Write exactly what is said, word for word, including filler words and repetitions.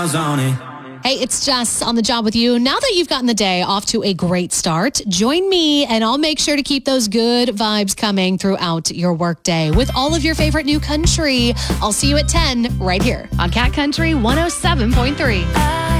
Hey, it's Jess on the job with you. Now that you've gotten the day off to a great start, join me and I'll make sure to keep those good vibes coming throughout your workday with all of your favorite new country. I'll see you at ten right here on Cat Country one oh seven point three.